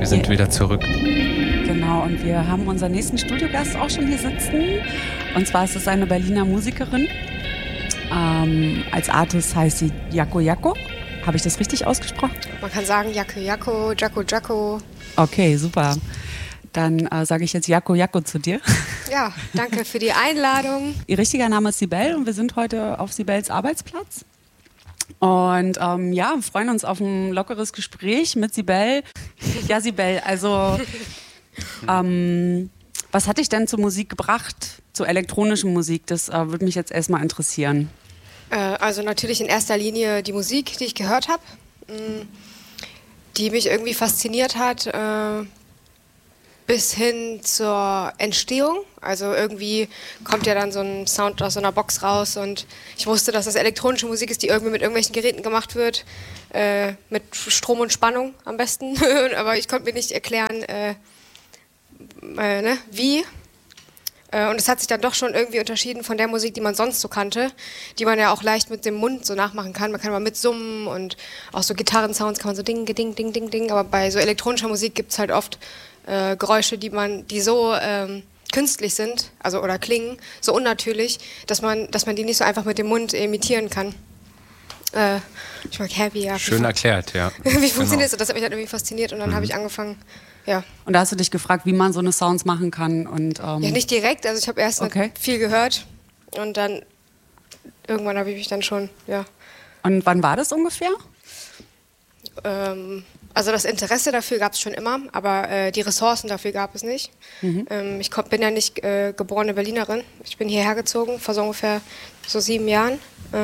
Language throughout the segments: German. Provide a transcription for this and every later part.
wir sind wieder zurück. Genau, und wir haben unseren nächsten Studiogast auch schon hier sitzen. Und zwar ist es eine Berliner Musikerin. Als Artist heißt sie Jaco Jaco. Habe ich das richtig ausgesprochen? Man kann sagen Jaco Jaco, Jaco Jaco. Okay, super. Dann sage ich jetzt Jaco Jaco zu dir. Ja, danke für die Einladung. Ihr richtiger Name ist Sibel und wir sind heute auf Sibels Arbeitsplatz. Und ja, freuen uns auf ein lockeres Gespräch mit Sibel. Ja, Sibel, also was hat dich denn zur Musik gebracht, zur elektronischen Musik? Das würde mich jetzt erstmal interessieren. Also natürlich in erster Linie die Musik, die ich gehört habe, die mich irgendwie fasziniert hat, bis hin zur Entstehung. Also irgendwie kommt ja dann so ein Sound aus so einer Box raus und ich wusste, dass das elektronische Musik ist, die irgendwie mit irgendwelchen Geräten gemacht wird, mit Strom und Spannung am besten. Aber ich konnte mir nicht erklären, wie. Und es hat sich dann doch schon irgendwie unterschieden von der Musik, die man sonst so kannte, die man ja auch leicht mit dem Mund so nachmachen kann. Man kann mal mitsummen und auch so Gitarrensounds kann man so ding, ding, ding, ding, ding. Aber bei so elektronischer Musik gibt es halt oft Geräusche, die so künstlich sind, also oder klingen, so unnatürlich, dass man die nicht so einfach mit dem Mund imitieren kann. Ich mag Happy, ja. Schön erklärt, ja. Wie funktioniert das? Das hat mich halt irgendwie fasziniert und dann habe ich angefangen, ja. Und da hast du dich gefragt, wie man so eine Sounds machen kann und ja, nicht direkt, also ich habe erst viel gehört und dann irgendwann habe ich mich dann schon, ja. Und wann war das ungefähr? Also das Interesse dafür gab es schon immer, aber die Ressourcen dafür gab es nicht. Ich bin ja nicht geborene Berlinerin. Ich bin hierher gezogen vor so ungefähr 7 Jahren.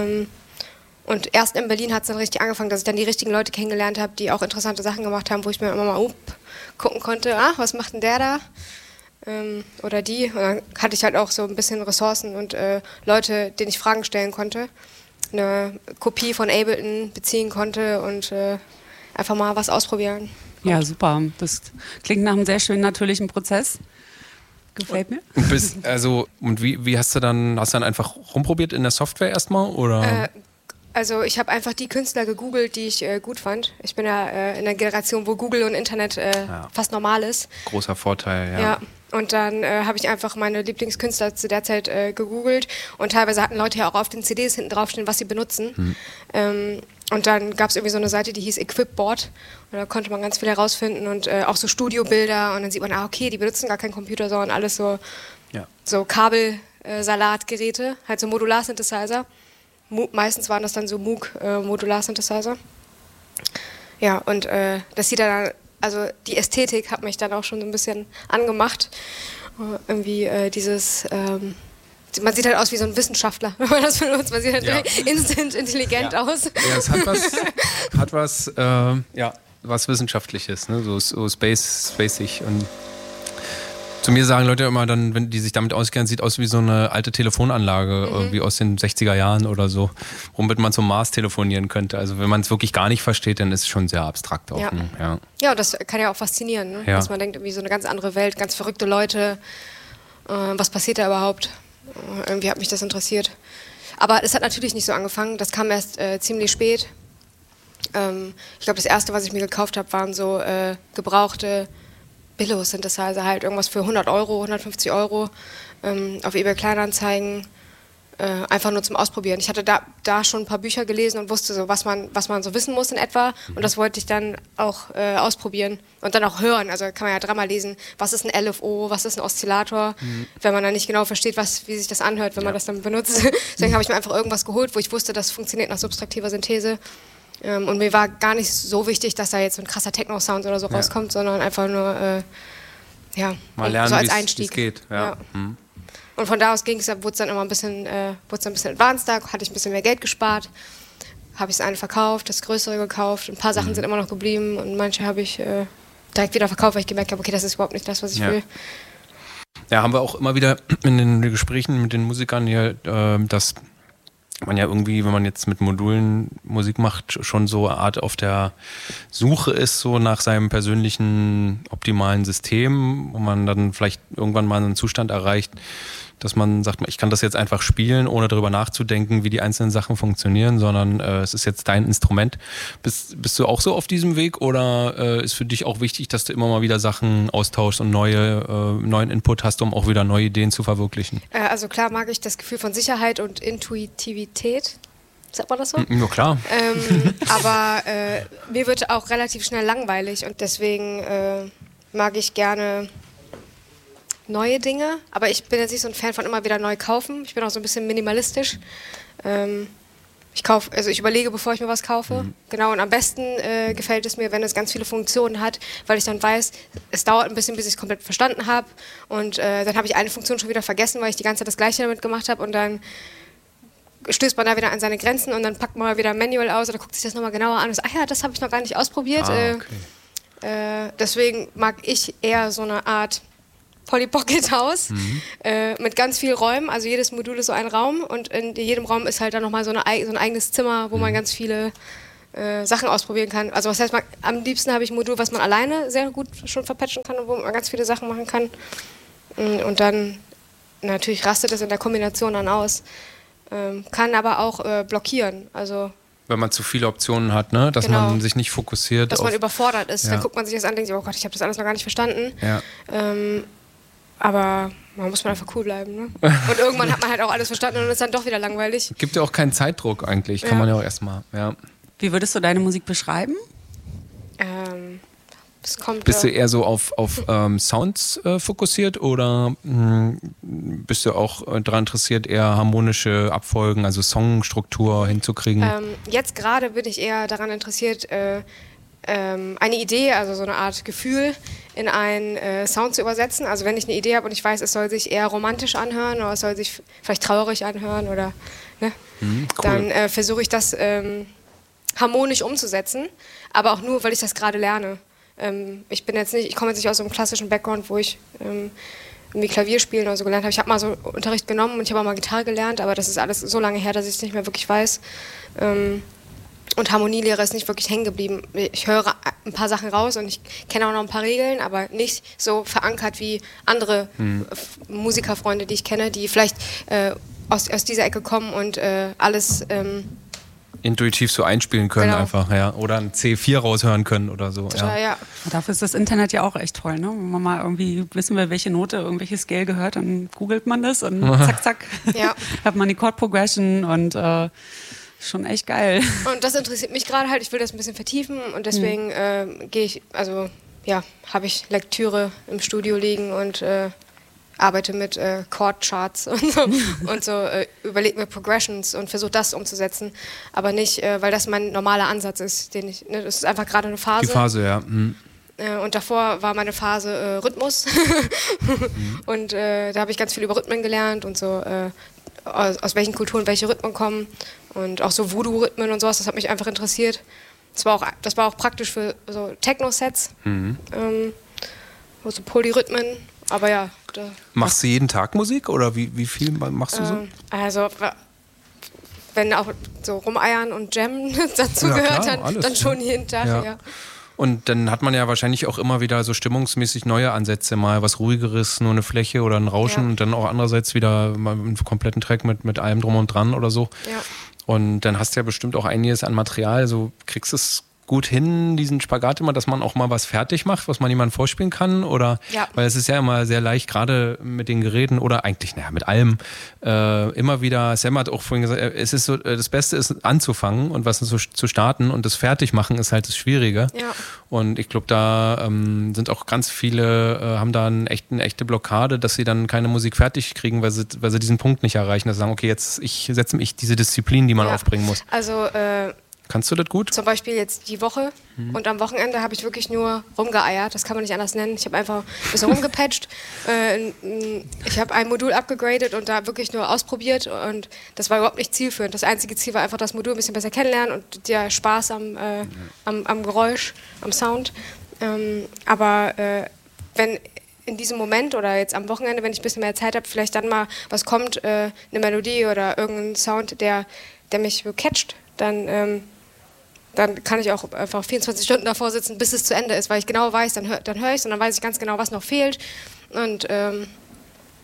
Und erst in Berlin hat es dann richtig angefangen, dass ich dann die richtigen Leute kennengelernt habe, die auch interessante Sachen gemacht haben, wo ich mir immer mal gucken konnte, was macht denn der da? Oder die. Und dann hatte ich halt auch so ein bisschen Ressourcen und Leute, denen ich Fragen stellen konnte. Eine Kopie von Ableton beziehen konnte und einfach mal was ausprobieren. Ja, super. Das klingt nach einem sehr schönen natürlichen Prozess. Gefällt mir. Und wie hast du dann einfach rumprobiert in der Software erstmal? Oder? Also ich habe einfach die Künstler gegoogelt, die ich gut fand. Ich bin ja in einer Generation, wo Google und Internet fast normal ist. Großer Vorteil, ja. Ja. Und dann habe ich einfach meine Lieblingskünstler zu der Zeit gegoogelt und teilweise hatten Leute ja auch auf den CDs hinten draufstehen, was sie benutzen. Und dann gab es irgendwie so eine Seite, die hieß Equipboard und da konnte man ganz viel herausfinden und auch so Studiobilder und dann sieht man, okay, die benutzen gar keinen Computer, sondern alles so Kabelsalatgeräte, halt so Modular-Synthesizer. Meistens waren das dann so Moog-Modular-Synthesizer. Ja, und das sieht dann, also die Ästhetik hat mich dann auch schon so ein bisschen angemacht. Irgendwie man sieht halt aus wie so ein Wissenschaftler, wenn man das benutzt. Man sieht halt instant intelligent aus. Ja, es hat was Wissenschaftliches, ne? So spacig. Und zu mir sagen Leute immer dann, wenn die sich damit auskennen, sieht aus wie so eine alte Telefonanlage, irgendwie aus den 60er Jahren oder so, womit man zum Mars telefonieren könnte. Also wenn man es wirklich gar nicht versteht, dann ist es schon sehr abstrakt auch. Ja, ne? ja, das kann ja auch faszinieren, ne? Dass man denkt, irgendwie so eine ganz andere Welt, ganz verrückte Leute. Was passiert da überhaupt? Irgendwie hat mich das interessiert. Aber es hat natürlich nicht so angefangen. Das kam erst ziemlich spät. Ich glaube, das erste, was ich mir gekauft habe, waren so gebrauchte Billo-Synthesizer, halt irgendwas für 100 Euro, 150 Euro auf eBay Kleinanzeigen. Einfach nur zum Ausprobieren. Ich hatte da schon ein paar Bücher gelesen und wusste so, was man so wissen muss in etwa. Und das wollte ich dann auch ausprobieren und dann auch hören. Also kann man ja dreimal lesen, was ist ein LFO, was ist ein Oszillator, wenn man dann nicht genau versteht, wie sich das anhört, wenn man das dann benutzt. Deswegen habe ich mir einfach irgendwas geholt, wo ich wusste, das funktioniert nach subtraktiver Synthese. Und mir war gar nicht so wichtig, dass da jetzt so ein krasser Techno-Sound oder so rauskommt, sondern einfach nur mal lernen, so als wie Einstieg. Es geht. Ja. Und von da aus wurde es dann immer ein bisschen advanceder, hatte ich ein bisschen mehr Geld gespart, habe ich das eine verkauft, das größere gekauft, ein paar Sachen sind immer noch geblieben und manche habe ich direkt wieder verkauft, weil ich gemerkt habe, okay, das ist überhaupt nicht das, was ich will. Ja, haben wir auch immer wieder in den Gesprächen mit den Musikern hier, dass man ja irgendwie, wenn man jetzt mit Modulen Musik macht, schon so eine Art auf der Suche ist, so nach seinem persönlichen optimalen System, wo man dann vielleicht irgendwann mal einen Zustand erreicht, dass man sagt, ich kann das jetzt einfach spielen, ohne darüber nachzudenken, wie die einzelnen Sachen funktionieren, sondern es ist jetzt dein Instrument. Bist du auch so auf diesem Weg oder ist für dich auch wichtig, dass du immer mal wieder Sachen austauschst und neuen Input hast, um auch wieder neue Ideen zu verwirklichen? Also klar mag ich das Gefühl von Sicherheit und Intuitivität. Sagt man das so? Ja, klar. Aber mir wird auch relativ schnell langweilig und deswegen mag ich gerne neue Dinge. Aber ich bin jetzt nicht so ein Fan von immer wieder neu kaufen. Ich bin auch so ein bisschen minimalistisch. Ich überlege, bevor ich mir was kaufe. Genau, und am besten gefällt es mir, wenn es ganz viele Funktionen hat, weil ich dann weiß, es dauert ein bisschen, bis ich es komplett verstanden habe. Und dann habe ich eine Funktion schon wieder vergessen, weil ich die ganze Zeit das Gleiche damit gemacht habe und dann stößt man da wieder an seine Grenzen und dann packt man mal wieder ein Manual aus oder guckt sich das nochmal genauer an und sagt, das habe ich noch gar nicht ausprobiert. Okay. Deswegen mag ich eher so eine Art Polly Pocket Haus mit ganz vielen Räumen. Also jedes Modul ist so ein Raum und in jedem Raum ist halt dann nochmal so ein eigenes Zimmer, wo man ganz viele Sachen ausprobieren kann. Also was heißt, am liebsten habe ich ein Modul, was man alleine sehr gut schon verpatchen kann und wo man ganz viele Sachen machen kann. Und dann natürlich rastet es in der Kombination dann aus. Kann aber auch blockieren. Also wenn man zu viele Optionen hat, ne? Dass man sich nicht fokussiert. Dass man überfordert ist. Dann guckt man sich das an und denkt sich, oh Gott, ich habe das alles noch gar nicht verstanden. Ja. Aber man muss einfach cool bleiben. Ne? Und irgendwann hat man halt auch alles verstanden und ist dann doch wieder langweilig. Gibt ja auch keinen Zeitdruck eigentlich. Kann man ja auch erstmal. Ja. Wie würdest du deine Musik beschreiben? Bist du eher so auf Sounds fokussiert oder bist du auch daran interessiert, eher harmonische Abfolgen, also Songstruktur hinzukriegen? Jetzt gerade bin ich eher daran interessiert, eine Idee, also so eine Art Gefühl in einen Sound zu übersetzen. Also wenn ich eine Idee habe und ich weiß, es soll sich eher romantisch anhören oder es soll sich vielleicht traurig anhören oder ne, cool. Dann versuche ich das harmonisch umzusetzen, aber auch nur, weil ich das gerade lerne. Ich komme jetzt nicht aus so einem klassischen Background, wo ich irgendwie Klavier spielen oder so gelernt habe. Ich habe mal so Unterricht genommen und ich habe auch mal Gitarre gelernt, aber das ist alles so lange her, dass ich es nicht mehr wirklich weiß. Und Harmonielehre ist nicht wirklich hängen geblieben. Ich höre ein paar Sachen raus und ich kenne auch noch ein paar Regeln, aber nicht so verankert wie andere Musikerfreunde, die ich kenne, die vielleicht aus dieser Ecke kommen und alles intuitiv so einspielen können, genau. Einfach, ja. Oder ein C4 raushören können oder so. Total, ja. Dafür ist das Internet ja auch echt toll, ne? Wenn man mal irgendwie wissen will, welche Note irgendwelche Scale gehört, dann googelt man das und zack, zack, hat man die Chord Progression und schon echt geil. Und das interessiert mich gerade halt, ich will das ein bisschen vertiefen und deswegen habe ich Lektüre im Studio liegen und arbeite mit Chord-Charts und so überlege mir Progressions und versuche das umzusetzen, aber nicht, weil das mein normaler Ansatz ist, das ist einfach gerade eine Phase. Die Phase, ja. Und davor war meine Phase Rhythmus und da habe ich ganz viel über Rhythmen gelernt und so aus welchen Kulturen welche Rhythmen kommen und auch so Voodoo-Rhythmen und sowas, das hat mich einfach interessiert. Das war auch praktisch für so Techno-Sets, so Polyrhythmen, aber ja. Machst du jeden Tag Musik oder wie viel machst du so? Also wenn auch so rumeiern und jammen dazu gehört, dann schon jeden Tag, ja. Und dann hat man ja wahrscheinlich auch immer wieder so stimmungsmäßig neue Ansätze, mal was Ruhigeres, nur eine Fläche oder ein Rauschen und dann auch andererseits wieder mal einen kompletten Track mit allem drum und dran oder so. Ja. Und dann hast du ja bestimmt auch einiges an Material, so kriegst du es gut hin, diesen Spagat immer, dass man auch mal was fertig macht, was man jemandem vorspielen kann? Oder weil es ist ja immer sehr leicht, gerade mit den Geräten oder eigentlich, mit allem, immer wieder, Sam hat auch vorhin gesagt, es ist so, das Beste ist anzufangen und was zu starten und das Fertigmachen ist halt das Schwierige. Ja. Und ich glaube, da sind auch ganz viele, haben da eine echte Blockade, dass sie dann keine Musik fertig kriegen, weil sie diesen Punkt nicht erreichen, dass sie sagen, okay, jetzt setze ich diese Disziplin, die man aufbringen muss. Also kannst du das gut? Zum Beispiel jetzt die Woche und am Wochenende habe ich wirklich nur rumgeeiert, das kann man nicht anders nennen. Ich habe einfach ein bisschen rumgepatcht. Ich habe ein Modul abgegradet und da wirklich nur ausprobiert und das war überhaupt nicht zielführend. Das einzige Ziel war einfach das Modul ein bisschen besser kennenlernen und der Spaß am Geräusch, am Sound. Aber wenn in diesem Moment oder jetzt am Wochenende, wenn ich ein bisschen mehr Zeit habe, vielleicht dann mal was kommt, eine Melodie oder irgendein Sound, der mich catcht, dann kann ich auch einfach 24 Stunden davor sitzen, bis es zu Ende ist, weil ich genau weiß, dann höre ich es und dann weiß ich ganz genau, was noch fehlt. Und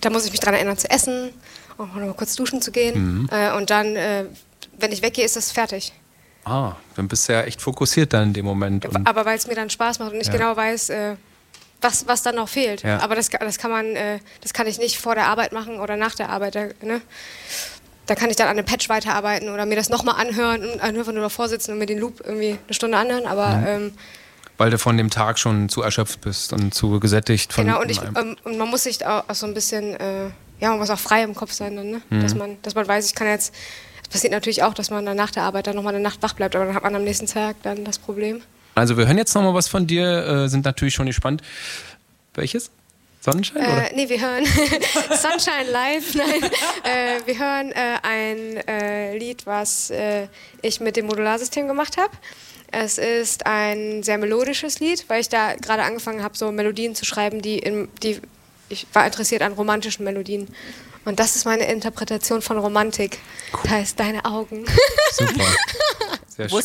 Da muss ich mich dran erinnern zu essen, auch noch mal kurz duschen zu gehen. Und dann, wenn ich weggehe, ist das fertig. Dann bist du ja echt fokussiert dann in dem Moment. Aber weil es mir dann Spaß macht und ich genau weiß, was dann noch fehlt. Ja. Aber das kann ich nicht vor der Arbeit machen oder nach der Arbeit. Ne? Da kann ich dann an einem Patch weiterarbeiten oder mir das nochmal anhören und einfach nur davor sitzen und mir den Loop irgendwie eine Stunde anhören. Aber weil du von dem Tag schon zu erschöpft bist und zu gesättigt. Genau, und man muss sich auch so ein bisschen, man muss auch frei im Kopf sein dann, ne? Dass man weiß, ich kann jetzt. Es passiert natürlich auch, dass man dann nach der Arbeit dann nochmal eine Nacht wach bleibt, aber dann hat man am nächsten Tag dann das Problem. Also wir hören jetzt nochmal was von dir, sind natürlich schon gespannt. Welches? Sonnenschein? Oder? Nee, wir hören Sunshine Live. Nein, wir hören ein Lied, was ich mit dem Modularsystem gemacht habe. Es ist ein sehr melodisches Lied, weil ich da gerade angefangen habe, so Melodien zu schreiben, ich war interessiert an romantischen Melodien. Und das ist meine Interpretation von Romantik. Cool. Das heißt, deine Augen. Super. Sehr schön.